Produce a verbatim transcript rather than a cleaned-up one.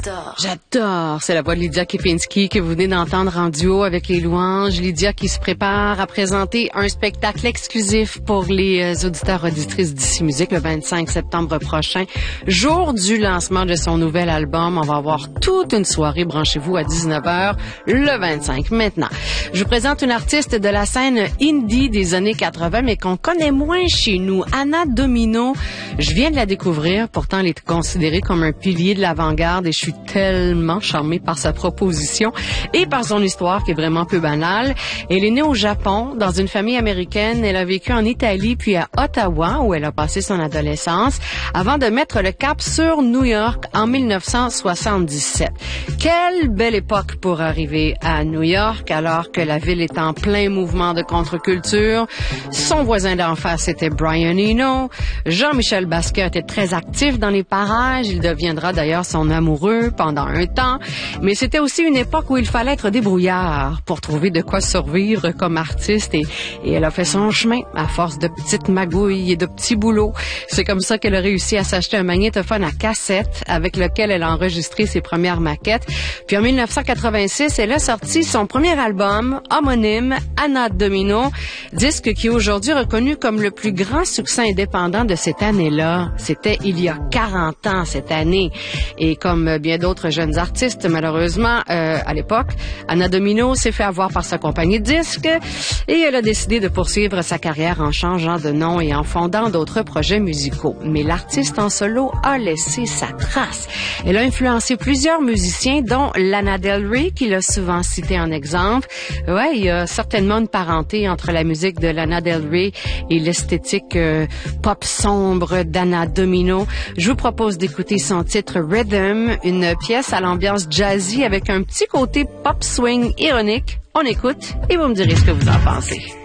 J'adore. J'adore. C'est la voix de Lydia Kepinski que vous venez d'entendre en duo avec les Louanges. Lydia qui se prépare à présenter un spectacle exclusif pour les auditeurs auditrices d'Ici Musique le vingt-cinq septembre prochain, jour du lancement de son nouvel album. On va avoir toute une soirée, branchez-vous, à dix-neuf heures le vingt-cinq. Maintenant, je vous présente une artiste de la scène indie des années quatre-vingts, mais qu'on connaît moins chez nous, Anna Domino. Je viens de la découvrir, pourtant elle est considérée comme un pilier de l'avant-garde et je suis tellement charmée par sa proposition et par son histoire qui est vraiment peu banale. Elle est née au Japon, dans une famille américaine. Elle a vécu en Italie puis à Ottawa où elle a passé son adolescence avant de mettre le cap sur New York en mille neuf cent soixante-dix-sept. Quelle belle époque pour arriver à New York alors que la ville est en plein mouvement de contre-culture. Son voisin d'en face était Brian Eno. Jean-Michel Basquiat était très actif dans les parages. Il deviendra d'ailleurs son amoureux pendant un temps. Mais c'était aussi une époque où il fallait être débrouillard pour trouver de quoi survivre comme artiste. Et, et elle a fait son chemin à force de petites magouilles et de petits boulots. C'est comme ça qu'elle a réussi à s'acheter un magnétophone à cassette avec lequel elle a enregistré ses premières maquettes. Puis en mille neuf cent quatre-vingt-six, elle a sorti son premier album homonyme, Anna Domino, disque qui est aujourd'hui reconnu comme le plus grand succès indépendant de cette année-là. C'était il y a quarante ans cette année. Et comme bien d'autres jeunes artistes, malheureusement, euh, à l'époque, Anna Domino s'est fait avoir par sa compagnie de disques et elle a décidé de poursuivre sa carrière en changeant de nom et en fondant d'autres projets musicaux. Mais l'artiste en solo a laissé sa trace. Elle a influencé plusieurs musiciens, dont Lana Del Rey, qu'il a souvent cité en exemple. Ouais, il y a certainement une parenté entre la musique de Lana Del Rey et l'esthétique euh, pop sombre d'Anna Domino. Je vous propose d'écouter son titre Rhythm, une pièce à l'ambiance jazzy avec un petit côté pop swing ironique. On écoute et vous me direz ce que vous en pensez.